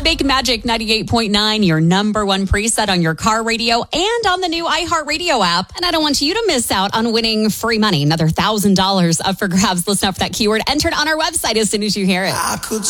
Make Magic 98.9 your number one preset on your car radio and on the new iHeartRadio app. And I don't want you to miss out on winning free money. Another $1,000 up for grabs. Listen up for that keyword entered on our website as soon as you hear it. I could